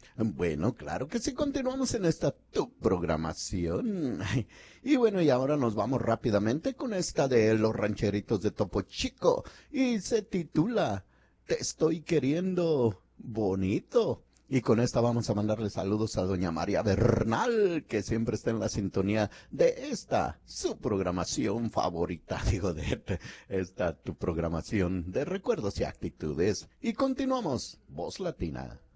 Bueno, claro que sí, continuamos en esta tu programación. Y bueno, y ahora nos vamos rápidamente con esta de los rancheritos de Topo Chico. Y se titula Te estoy queriendo bonito. Y con esta vamos a mandarle saludos a doña María Bernal, que siempre está en la sintonía de esta, su programación favorita, digo, de esta tu programación de recuerdos y actitudes. Y continuamos, Voz Latina.